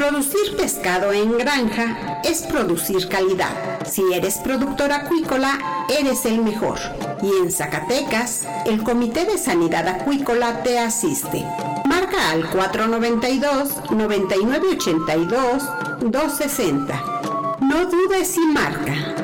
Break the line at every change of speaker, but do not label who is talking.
Producir pescado en granja es producir calidad. Si eres productor acuícola, eres el mejor. Y en Zacatecas, el Comité de Sanidad Acuícola te asiste. Marca al 492-9982-260. No dudes y marca.